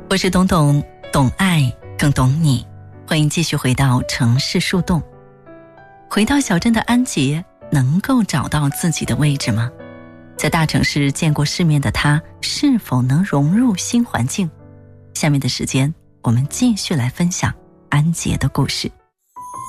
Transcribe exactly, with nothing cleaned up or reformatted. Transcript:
我是懂懂，懂爱更懂你。欢迎继续回到城市树洞。回到小镇的安杰，能够找到自己的位置吗？在大城市见过世面的他，是否能融入新环境？下面的时间，我们继续来分享安杰的故事。